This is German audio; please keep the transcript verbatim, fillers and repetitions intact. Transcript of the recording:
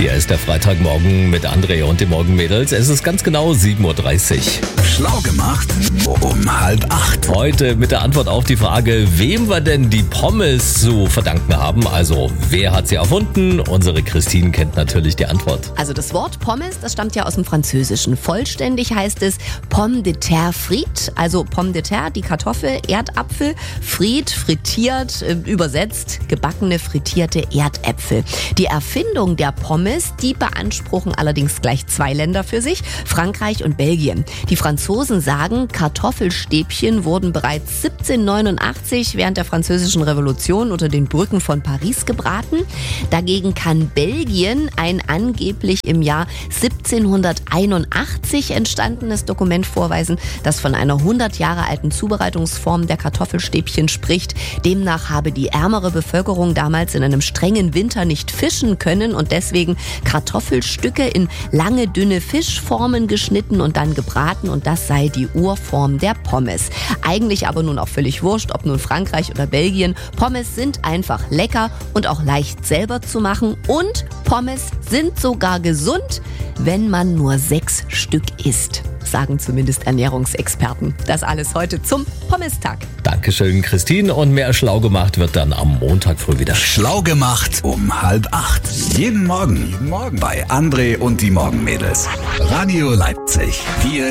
Hier ist der Freitagmorgen mit André und den Morgenmädels. Es ist ganz genau sieben Uhr dreißig. Schlau gemacht um halb acht. Heute mit der Antwort auf die Frage, wem wir denn die Pommes zu verdanken haben. Also, wer hat sie erfunden? Unsere Christine kennt natürlich die Antwort. Also das Wort Pommes, das stammt ja aus dem Französischen. Vollständig heißt es Pomme de terre frite, also Pomme de terre, die Kartoffel, Erdapfel, frite, frittiert, äh, übersetzt, gebackene, frittierte Erdäpfel. Die Erfindung der Pommes, die beanspruchen allerdings gleich zwei Länder für sich, Frankreich und Belgien. Die Franzosen sagen, Kartoffelstäbchen wurden bereits siebzehnhundertneunundachtzig während der Französischen Revolution unter den Brücken von Paris gebraten. Dagegen kann Belgien ein angeblich im Jahr siebzehnhunderteinundachtzig entstandenes Dokument vorweisen, das von einer hundert Jahre alten Zubereitungsform der Kartoffelstäbchen spricht. Demnach habe die ärmere Bevölkerung damals in einem strengen Winter nicht fischen können und deswegen Kartoffelstücke in lange, dünne Fischformen geschnitten und dann gebraten, und das sei die Urform der Pommes. Eigentlich aber nun auch völlig wurscht, ob nun Frankreich oder Belgien. Pommes sind einfach lecker und auch leicht selber zu machen, und Pommes sind sogar gesund, wenn man nur sechs Stück isst, sagen zumindest Ernährungsexperten. Das alles heute zum Pommestag. Dankeschön, Christine. Und mehr Schlau gemacht wird dann am Montag früh wieder. Schlau gemacht um halb acht. Jeden Morgen. Jeden Morgen. Bei André und die Morgenmädels. Radio Leipzig. Wir